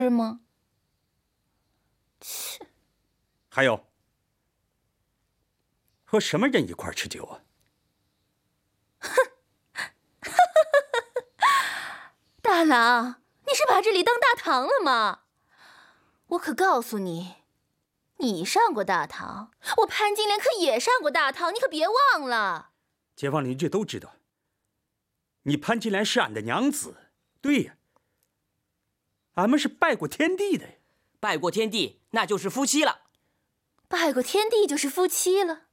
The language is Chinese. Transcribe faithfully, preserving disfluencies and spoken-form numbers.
吗？切！ 还有，和什么人一块吃酒啊？ 哼！大郎，你是把这里当大堂了吗？我可告诉你，你上过大堂，我潘金莲可也上过大堂，你可别忘了。 街坊邻居都知道，你潘金莲是俺的娘子。对呀，俺们是拜过天地的。 拜过天地，那就是夫妻了。 拜过天地就是夫妻了。